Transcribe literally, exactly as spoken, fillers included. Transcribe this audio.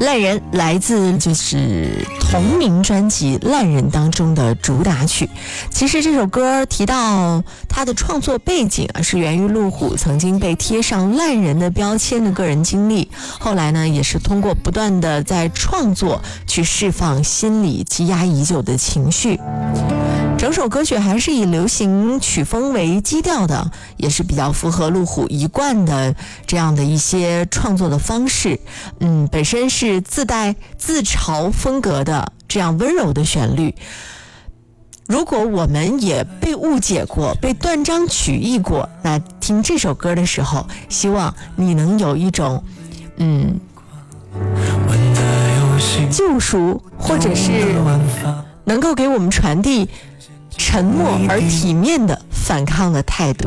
烂人来自就是同名专辑《烂人》当中的主打曲。其实这首歌提到他的创作背景啊，是源于陆虎曾经被贴上烂人的标签的个人经历，后来呢也是通过不断的在创作去释放心里积压已久的情绪。整首歌曲还是以流行曲风为基调的，也是比较符合陆虎一贯的这样的一些创作的方式。嗯，本身是自带自嘲风格的这样温柔的旋律。如果我们也被误解过，被断章取义过，那听这首歌的时候，希望你能有一种嗯救赎，或者是能够给我们传递沉默而体面的反抗的态度。